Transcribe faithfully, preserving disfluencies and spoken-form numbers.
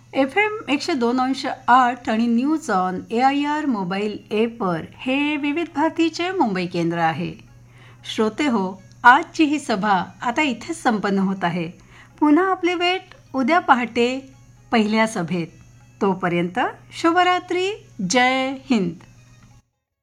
F M एकशे दोन अंश आठ आणि news on A I R mobile ॲपवर हे विविध भारतीचे मुंबई केंद्र आहे. श्रोते हो, आजची ही सभा आता इथेच संपन्न होत आहे. पुन्हा आपली भेट उद्या पहाटे पहिल्या सभेत. तोपर्यंत शुभरात्री. जय हिंद.